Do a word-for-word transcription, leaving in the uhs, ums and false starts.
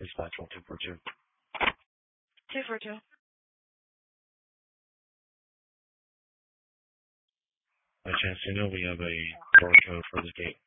Dispatch one two four two. two four two. By chance, you know we have a door code for the gate.